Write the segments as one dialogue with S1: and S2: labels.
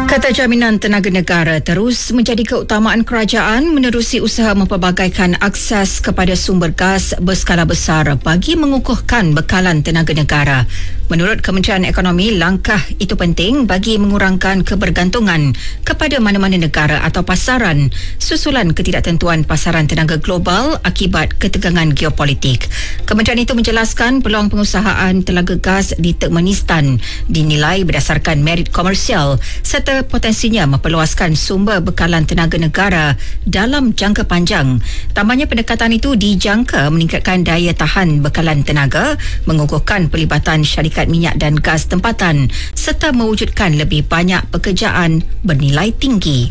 S1: Kata Jaminan Tenaga Negara terus menjadi keutamaan kerajaan menerusi usaha mempelbagaikan akses kepada sumber gas berskala besar bagi mengukuhkan bekalan tenaga negara. Menurut Kementerian Ekonomi, langkah itu penting bagi mengurangkan kebergantungan kepada mana-mana negara atau pasaran susulan ketidaktentuan pasaran tenaga global akibat ketegangan geopolitik. Kementerian itu menjelaskan peluang pengusahaan telaga gas di Turkmenistan dinilai berdasarkan merit komersial serta potensinya memperluaskan sumber bekalan tenaga negara dalam jangka panjang. Tambahnya, pendekatan itu dijangka meningkatkan daya tahan bekalan tenaga, mengukuhkan pelibatan syarikat minyak dan gas tempatan serta mewujudkan lebih banyak pekerjaan bernilai tinggi.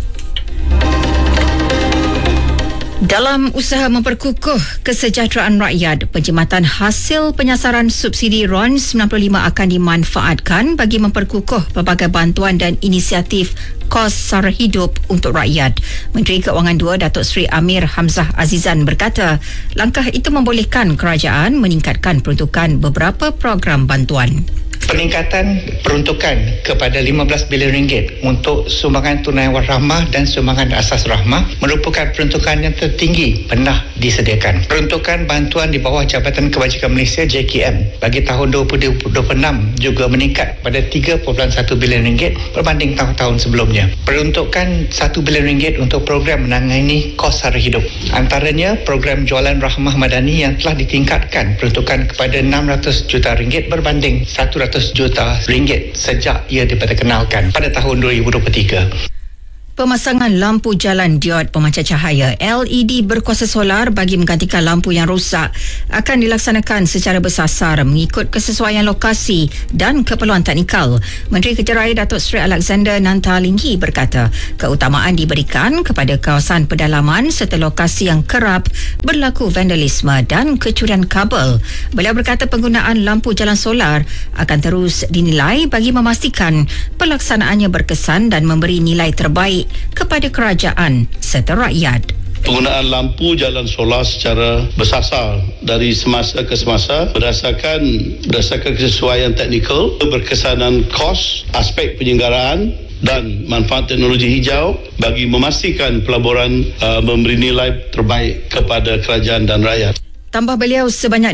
S1: Dalam usaha memperkukuh kesejahteraan rakyat, penjimatan hasil penyasaran subsidi RON 95 akan dimanfaatkan bagi memperkukuh pelbagai bantuan dan inisiatif kos sara hidup untuk rakyat. Menteri Keuangan II Datuk Seri Amir Hamzah Azizan berkata, langkah itu membolehkan kerajaan meningkatkan peruntukan beberapa program bantuan.
S2: Peningkatan peruntukan kepada RM15 bilion untuk sumbangan tunai rahmah dan sumbangan asas rahmah merupakan peruntukan yang tertinggi pernah disediakan. Peruntukan bantuan di bawah Jabatan Kebajikan Malaysia JKM bagi tahun 2026 juga meningkat pada RM3.1 bilion berbanding tahun-tahun sebelumnya. Peruntukan RM1 bilion untuk program menangani kos sara hidup. Antaranya program jualan rahmah madani yang telah ditingkatkan peruntukan kepada RM600 juta berbanding RM100 juta sejak ia diperkenalkan pada tahun 2023.
S1: Pemasangan lampu jalan diod pemancar cahaya LED berkuasa solar bagi menggantikan lampu yang rosak akan dilaksanakan secara bersasar mengikut kesesuaian lokasi dan keperluan teknikal. Menteri Kerja Raya Datuk Seri Alexander Nantalinggi berkata, keutamaan diberikan kepada kawasan pedalaman serta lokasi yang kerap berlaku vandalisme dan kecurian kabel. Beliau berkata penggunaan lampu jalan solar akan terus dinilai bagi memastikan pelaksanaannya berkesan dan memberi nilai terbaik kepada kerajaan serta rakyat.
S3: Penggunaan lampu jalan solar secara bersasar dari semasa ke semasa berdasarkan kesesuaian teknikal, berkesanan kos, aspek penyelenggaraan dan manfaat teknologi hijau bagi memastikan pelaburan memberi nilai terbaik kepada kerajaan dan rakyat.
S1: Tambah beliau, sebanyak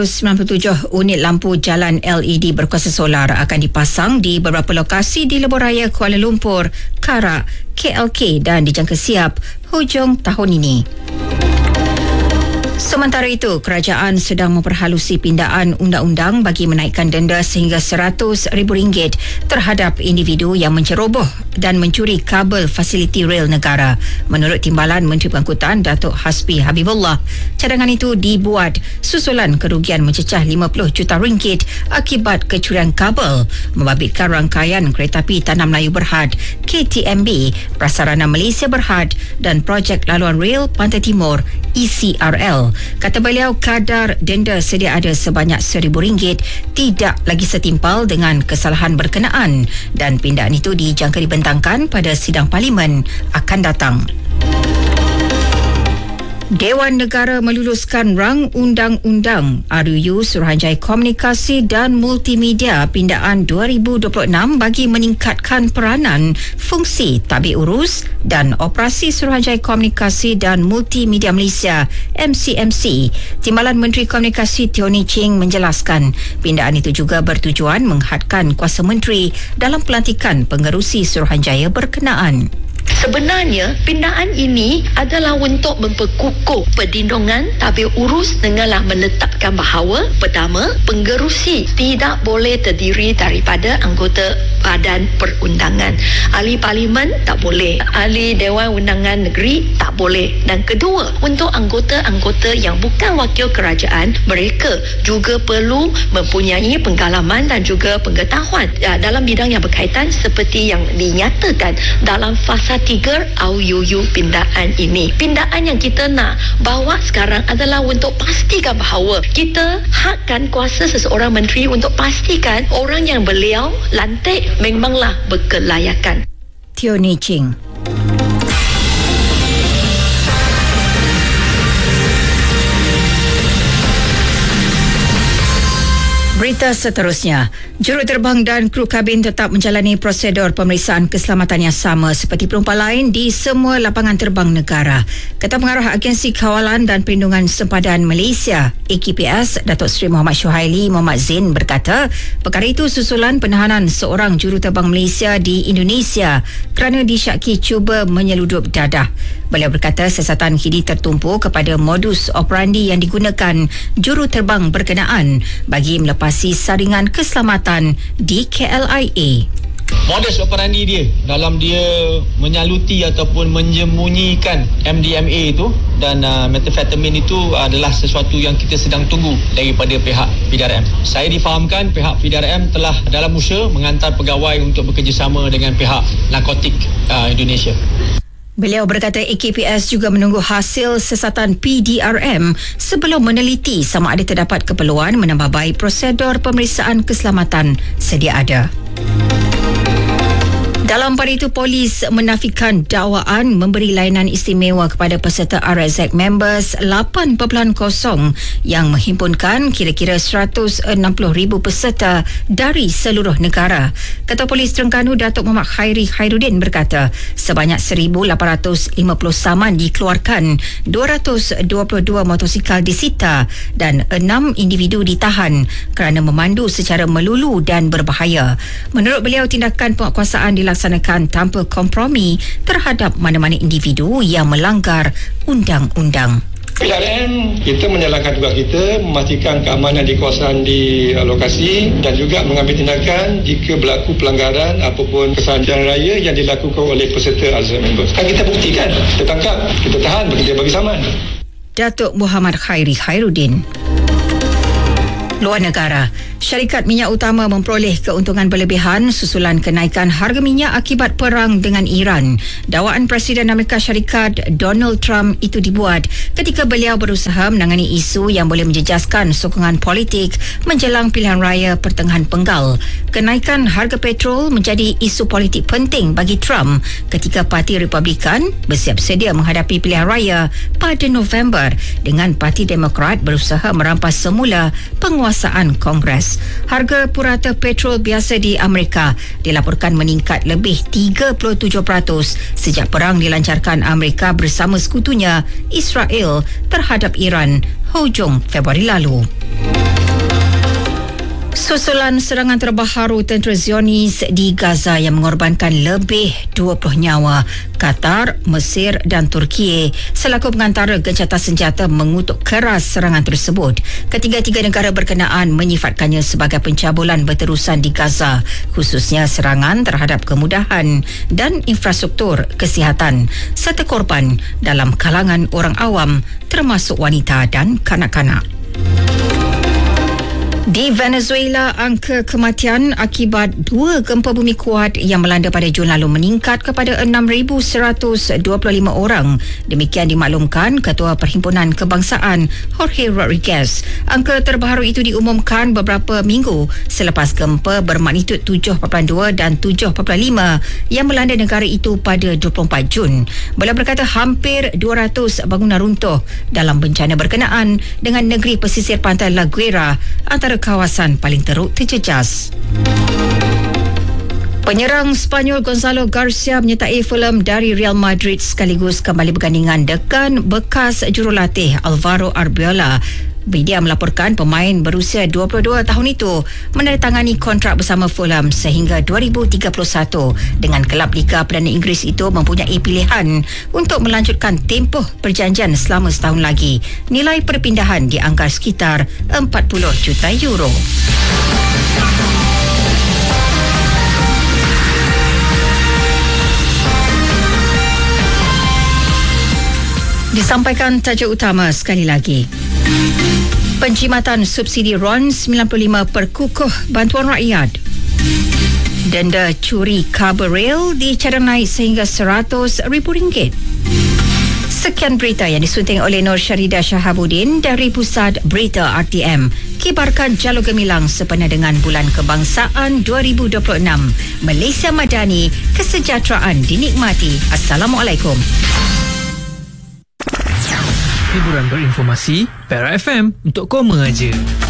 S1: 297 unit lampu jalan LED berkuasa solar akan dipasang di beberapa lokasi di lebuh raya Kuala Lumpur, Karak, KLK dan dijangka siap hujung tahun ini. Sementara itu, kerajaan sedang memperhalusi pindaan undang-undang bagi menaikkan denda sehingga RM100,000 terhadap individu yang menceroboh dan mencuri kabel fasiliti rel negara. Menurut Timbalan Menteri Pengangkutan Datuk Hasbi Habibullah, cadangan itu dibuat susulan kerugian mencecah RM50 juta akibat kecurian kabel, membabitkan rangkaian keretapi Tanah Melayu Berhad KTMB, Prasarana Malaysia Berhad dan projek laluan rel Pantai Timur ECRL. Kata beliau, kadar denda sedia ada sebanyak RM1,000 tidak lagi setimpal dengan kesalahan berkenaan dan pindaan itu dijangka dibentangkan pada sidang Parlimen akan datang. Dewan Negara meluluskan rang undang-undang RUU Suruhanjaya Komunikasi dan Multimedia Pindaan 2026 bagi meningkatkan peranan fungsi tadbir urus dan operasi Suruhanjaya Komunikasi dan Multimedia Malaysia MCMC. Timbalan Menteri Komunikasi Tiony Ching menjelaskan pindaan itu juga bertujuan menghadkan kuasa menteri dalam pelantikan pengerusi Suruhanjaya berkenaan.
S4: Sebenarnya, pindaan ini adalah untuk memperkukuh perlindungan tadbir urus denganlah menetapkan bahawa pertama, pengerusi tidak boleh terdiri daripada anggota badan perundangan. Ahli Parlimen tak boleh. Ahli Dewan Undangan Negeri tak boleh. Dan kedua, untuk anggota-anggota yang bukan wakil kerajaan, mereka juga perlu mempunyai pengalaman dan juga pengetahuan dalam bidang yang berkaitan seperti yang dinyatakan dalam fasa 3 RUU pindaan ini. Pindaan yang kita nak bawa sekarang adalah untuk pastikan bahawa kita hakkan kuasa seseorang menteri untuk pastikan orang yang beliau lantik memanglah berkelayakan.
S1: Tiony Ching. Berita seterusnya, Juruterbang dan kru kabin tetap menjalani prosedur pemeriksaan keselamatan yang sama seperti penumpang lain di semua lapangan terbang negara. Ketua Pengarah Agensi Kawalan dan Perlindungan Sempadan Malaysia, AKPS, Datuk Seri Muhammad Syuhaili Muhammad Zain berkata, perkara itu susulan penahanan seorang juruterbang Malaysia di Indonesia kerana disyaki cuba menyeludup dadah. Beliau berkata siasatan kini tertumpu kepada modus operandi yang digunakan juruterbang berkenaan bagi melepasi saringan keselamatan di KLIA.
S5: Modus operandi dia dalam dia menyaluti ataupun menyembunyikan MDMA itu dan methamphetamine itu adalah sesuatu yang kita sedang tunggu daripada pihak PDRM. Saya difahamkan pihak PDRM telah dalam usaha mengantar pegawai untuk bekerjasama dengan pihak narkotik Indonesia.
S1: Beliau berkata AKPS juga menunggu hasil siasatan PDRM sebelum meneliti sama ada terdapat keperluan menambah baik prosedur pemeriksaan keselamatan sedia ada. Dalam pada itu, polis menafikan dakwaan memberi layanan istimewa kepada peserta RSZ Members 8.0 yang menghimpunkan kira-kira 160,000 peserta dari seluruh negara. Ketua Polis Terengganu Datuk Muhammad Khairi Khairuddin berkata, sebanyak 1,850 saman dikeluarkan, 222 motosikal disita dan 6 individu ditahan kerana memandu secara melulu dan berbahaya. Menurut beliau, tindakan penguatkuasaan dilaksanakan tanpa kompromi terhadap mana-mana individu yang melanggar undang-undang.
S6: PDRM, kita menjalankan tugas kita, memastikan keamanan di kawasan di lokasi dan juga mengambil tindakan jika berlaku pelanggaran apapun kesan jalan raya yang dilakukan oleh peserta RSZ Members. Kan kita buktikan, kita tangkap, kita tahan, kita bagi saman.
S1: Datuk Muhammad Khairi Khairuddin. Luar negara, syarikat minyak utama memperoleh keuntungan berlebihan susulan kenaikan harga minyak akibat perang dengan Iran. Dakwaan Presiden Amerika Syarikat Donald Trump itu dibuat ketika beliau berusaha menangani isu yang boleh menjejaskan sokongan politik menjelang pilihan raya pertengahan penggal. Kenaikan harga petrol menjadi isu politik penting bagi Trump ketika Parti Republikan bersiap sedia menghadapi pilihan raya pada November dengan Parti Demokrat berusaha merampas semula penguasaan Kongres. Harga purata petrol biasa di Amerika dilaporkan meningkat lebih 37% sejak perang dilancarkan Amerika bersama sekutunya Israel terhadap Iran hujung Februari lalu. Susulan serangan terbaru tentera Zionis di Gaza yang mengorbankan lebih 20 nyawa, Qatar, Mesir dan Turki selaku pengantara gencatan senjata mengutuk keras serangan tersebut. Ketiga-tiga negara berkenaan menyifatkannya sebagai pencabulan berterusan di Gaza, khususnya serangan terhadap kemudahan dan infrastruktur kesihatan serta korban dalam kalangan orang awam termasuk wanita dan kanak-kanak. Di Venezuela, angka kematian akibat 2 gempa bumi kuat yang melanda pada Jun lalu meningkat kepada 6,125 orang. Demikian dimaklumkan Ketua Perhimpunan Kebangsaan Jorge Rodriguez. Angka terbaru itu diumumkan beberapa minggu selepas gempa bermagnitud 7.2 dan 7.5 yang melanda negara itu pada 24 Jun. Beliau berkata hampir 200 bangunan runtuh dalam bencana berkenaan dengan negeri pesisir pantai La Guaira, antara kawasan paling teruk terjejas. Penyerang Spanyol Gonzalo Garcia menyertai Fulham dari Real Madrid sekaligus kembali bergandingan dengan bekas jurulatih Alvaro Arbeloa. Media melaporkan pemain berusia 22 tahun itu menandatangani kontrak bersama Fulham sehingga 2031 dengan kelab Liga Perdana Inggeris itu mempunyai pilihan untuk melanjutkan tempoh perjanjian selama setahun lagi. Nilai perpindahan diangkar sekitar 40 juta euro. Disampaikan tajuk utama sekali lagi. Penjimatan subsidi RON 95 perkukuh bantuan rakyat. Denda curi kabel rel dicadang naik sehingga RM100,000. Sekian berita yang disunting oleh Nur Syarida Shahabuddin dari Pusat Berita RTM. Kibarkan jalur gemilang sempena dengan Bulan Kebangsaan 2026. Malaysia Madani, kesejahteraan dinikmati. Assalamualaikum.
S7: Hiburan berinformasi, Perak FM untuk kau mengaja.